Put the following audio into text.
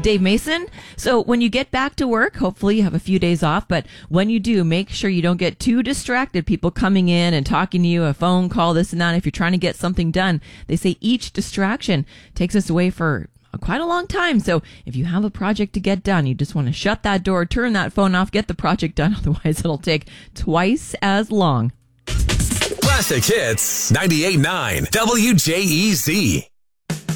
Dave Mason. So when you get back to work, hopefully you have a few days off, but when you do, make sure you don't get too distracted. People coming in and talking to you, a phone call, this and that. If you're trying to get something done, they say each distraction takes us away for quite a long time. So if you have a project to get done, you just want to shut that door, turn that phone off, get the project done. Otherwise, it'll take twice as long. Classic Hits 98.9 WJEZ.